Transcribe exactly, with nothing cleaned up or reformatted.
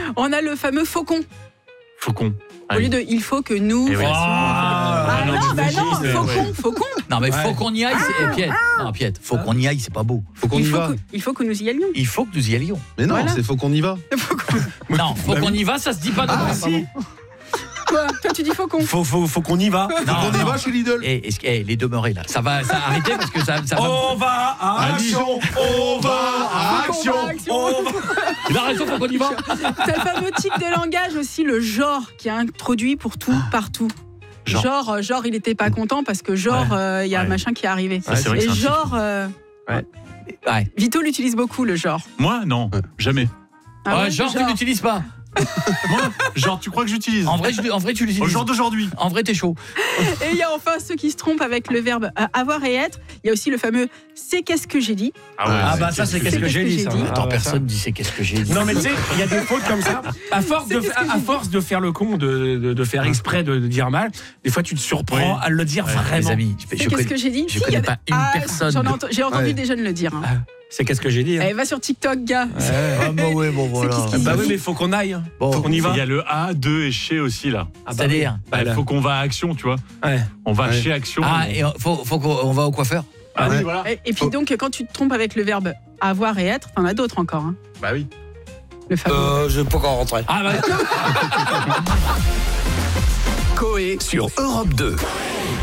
On a le fameux faucon. Faucon. Au lieu de il faut que nous. Eh oui. fassions- Ah, Ah non, non, tu bah fais non, juste, faucon, ouais. faucon. Non mais faut Ouais. qu'on y aille, c'est eh, Piet. Non Piet, faut qu'on y aille, c'est pas beau. Faut qu'on Il y faut, va. que, il faut que nous y allions. Il faut que nous y allions. Mais non, Voilà. c'est faut qu'on y va. Non, faut qu'on y va, ça se dit pas. Ah, non. si. Toi, toi, tu dis faucon. Faut, faut, faut qu'on y va. Non, On y non. va chez Lidl. Eh, est-ce que- eh, les demeurés là, ça va, ça va arrêter parce que ça, ça va. On va à action. On va à action. Faucon, action. On va. Il a raison, faut qu'on y va. C'est le fameux tic de langage aussi, le genre qui est introduit pour tout, partout. Genre. Genre, euh, genre, il était pas content parce que genre, il Ouais. y a un Ouais. machin qui est arrivé. Ça, c'est vrai que Et c'est un genre, euh, Ouais. Vito l'utilise beaucoup, le genre. Moi, non, jamais. Ah Ouais, genre, tu l'utilises pas. Moi, genre, tu crois que j'utilise En vrai, je- en vrai tu l'utilises. Au jour d'aujourd'hui. En vrai, t'es chaud. Et il y a enfin ceux qui se trompent avec le verbe euh, avoir et être. Il y a aussi le fameux c'est qu'est-ce que j'ai dit. Ah bah ça c'est qu'est-ce que j'ai dit ça. dit. Attends, Ah, personne dit c'est qu'est-ce que j'ai dit. Non mais tu sais, il y a des fautes comme ça. À force de, C'est qu'est-ce que à, à j'ai force de faire le con, de, de, de faire exprès de, de dire mal, des fois tu te surprends Oui. à le dire Ouais, Les vraiment. amis, je, C'est je qu'est-ce connais, que j'ai dit. je Si, il y connais a- pas une Ah, personne. j'en ai de- ent- J'ai entendu Ouais. des jeunes le dire. hein. Ah, c'est qu'est-ce que j'ai dit. hein. Eh, va sur TikTok, gars. Ah bah ouais, bon voilà. qu'est-ce qu'il Bah dit. oui mais faut qu'on aille. hein. Bon, Faut qu'on y va. Il y a le A, deux et chez aussi, là. Ah bah C'est-à-dire oui. Bah, Il là. faut qu'on va à action, tu vois. Ouais. On va Ouais. chez action. Ah, on- et euh, faut, faut qu'on on va au coiffeur. Ah oui, Ouais. voilà. Et, et puis donc, quand tu te trompes avec le verbe avoir et être, t'en as d'autres encore. hein. Bah oui. Le fameux. Euh, je peux encore rentrer. Ah bah Coé sur Europe deux.